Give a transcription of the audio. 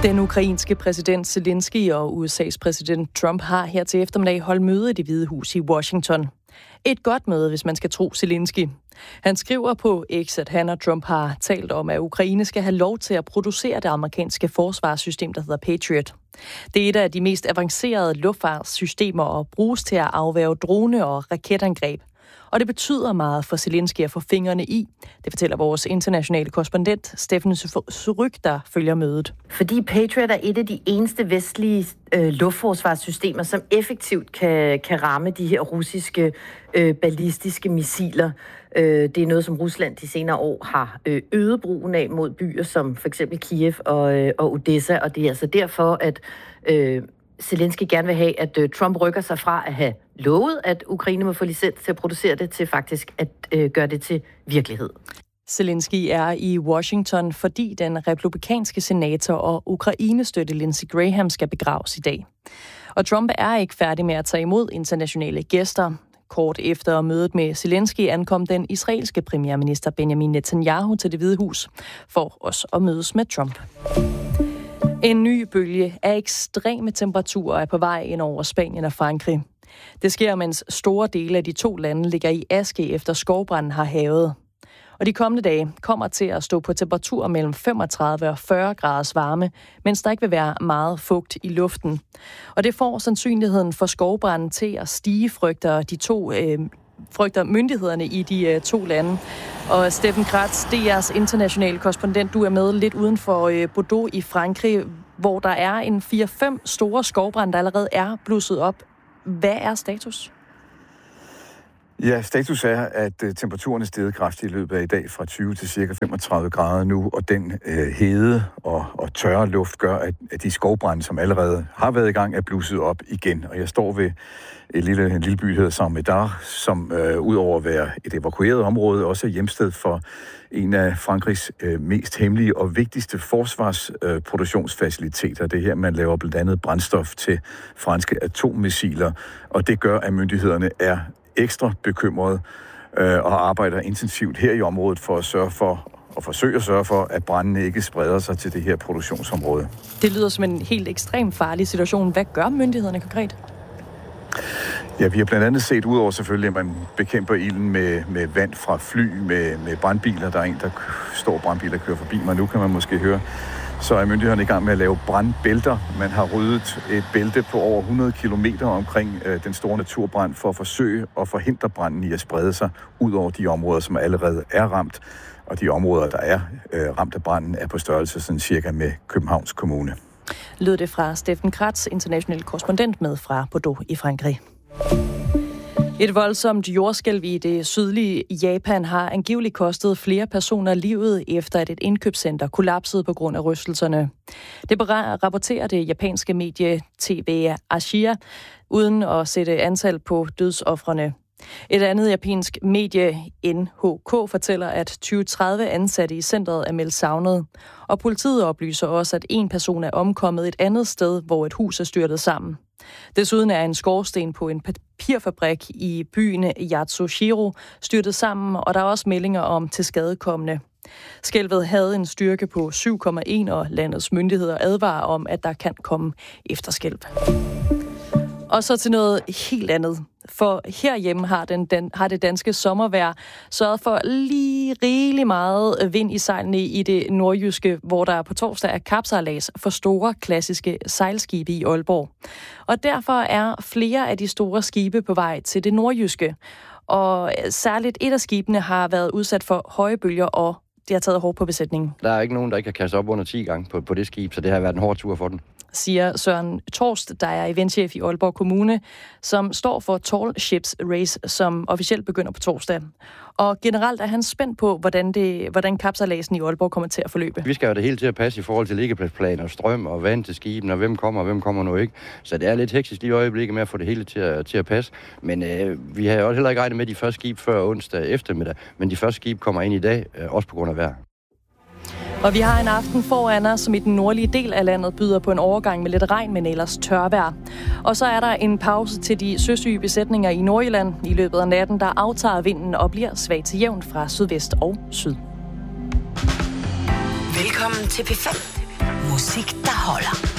Den ukrainske præsident Zelensky og USA's præsident Trump har her til eftermiddag holdt møde i Det Hvide Hus i Washington. Et godt møde, hvis man skal tro Zelensky. Han skriver på X, at han og Trump har talt om, at Ukraine skal have lov til at producere det amerikanske forsvarssystem, der hedder Patriot. Det er et af de mest avancerede luftfartssystemer og bruges til at afværge drone- og raketangreb. Og det betyder meget for Zelensky at få fingrene i. Det fortæller vores internationale korrespondent Steffen Suryk, der følger mødet. Fordi Patriot er et af de eneste vestlige luftforsvarssystemer, som effektivt kan ramme de her russiske ballistiske missiler. Det er noget, som Rusland de senere år har øget brugen af mod byer som for eksempel Kiev og Odessa. Og det er altså derfor, at Zelensky gerne vil have, at Trump rykker sig fra at have lovet, at Ukraine må få licens til at producere det, til faktisk at gøre det til virkelighed. Zelensky er i Washington, fordi den republikanske senator og Ukraine-støtte Lindsey Graham skal begraves i dag. Og Trump er ikke færdig med at tage imod internationale gæster. Kort efter mødet med Zelensky ankom den israelske premierminister Benjamin Netanyahu til Det Hvide Hus for også at mødes med Trump. En ny bølge af ekstreme temperaturer er på vej ind over Spanien og Frankrig. Det sker, mens store dele af de to lande ligger i aske efter skovbranden har hærget. Og de kommende dage kommer til at stå på temperaturer mellem 35 og 40 graders varme, mens der ikke vil være meget fugt i luften. Og det får sandsynligheden for skovbranden til at stige, frygter myndighederne i de to lande. Og Steffen Kratz, DR's internationale korrespondent, du er med lidt uden for Bordeaux i Frankrig, hvor der er en 4-5 store skovbrande, der allerede er blusset op. Hvad er status? Ja, status er, at temperaturen er steget kraftigt i løbet af i dag fra 20 til cirka 35 grader nu, og den hede og tørre luft gør, at de skovbrande, som allerede har været i gang, er blusset op igen. Og jeg står ved en lille by, der hedder Saint-Médard, som udover at være et evakueret område, også er hjemsted for en af Frankrigs mest hemmelige og vigtigste forsvarsproduktionsfaciliteter. Det er her, man laver blandt andet brændstof til franske atommissiler, og det gør, at myndighederne er ekstra bekymret og arbejder intensivt her i området for at forsøge at sørge for, at branden ikke spreder sig til det her produktionsområde. Det lyder som en helt ekstremt farlig situation. Hvad gør myndighederne konkret? Ja, vi har blandt andet set ud over selvfølgelig, at man bekæmper ilden med vand fra fly, med brandbiler. Der er en, der står brandbiler, der kører forbi mig. Nu kan man måske høre, så er myndighederne i gang med at lave brandbælter. Man har ryddet et bælte på over 100 kilometer omkring den store naturbrand for at forsøge at forhindre branden i at sprede sig ud over de områder, som allerede er ramt. Og de områder, der er ramt af branden, er på størrelse sådan cirka med Københavns Kommune. Lød det fra Steffen Kratz, international korrespondent med fra Bordeaux i Frankrig. Et voldsomt jordskælv i det sydlige Japan har angiveligt kostet flere personer livet, efter at et indkøbscenter kollapsede på grund af rystelserne. Det rapporterer det japanske medie TV Asia, uden at sætte antal på dødsofrene. Et andet japansk medie, NHK, fortæller, at 20-30 ansatte i centret er meldt savnet. Og politiet oplyser også, at en person er omkommet et andet sted, hvor et hus er styrtet sammen. Desuden er en skorsten på en papirfabrik i byen Yatsushiro styrtet sammen, og der er også meldinger om tilskadekomne. Skælvet havde en styrke på 7,1, og landets myndigheder advarer om, at der kan komme efterskælv. Og så til noget helt andet. For herhjemme har det danske sommervejr sørget for lige rigelig meget vind i sejlene i det nordjyske, hvor der på torsdag er kapsejlads for store klassiske sejlskibe i Aalborg. Og derfor er flere af de store skibe på vej til det nordjyske. Og særligt et af skibene har været udsat for høje bølger, og det har taget hårdt på besætningen. Der er ikke nogen, der ikke kan kaste op under 10 gange på det skib, så det har været en hård tur for den, siger Søren Torst, der er eventchef i Aalborg Kommune, som står for Tall Ships Race, som officielt begynder på torsdag. Og generelt er han spændt på, hvordan kapsejladsen i Aalborg kommer til at forløbe. Vi skal jo det hele til at passe i forhold til liggepladsplaner og strøm og vand til skibene, og hvem kommer nu ikke. Så det er lidt hektisk lige i øjeblikket med at få det hele til at passe. Men vi har jo heller ikke regnet med de første skib før onsdag eftermiddag, men de første skib kommer ind i dag, også på grund af vejr. Og vi har en aften foran os, som i den nordlige del af landet byder på en overgang med lidt regn, men ellers tørvejr. Og så er der en pause til de søsyge besætninger i Nordjylland. I løbet af natten, der aftager vinden og bliver svag til jævn fra sydvest og syd. Velkommen til P5. Musik, der holder.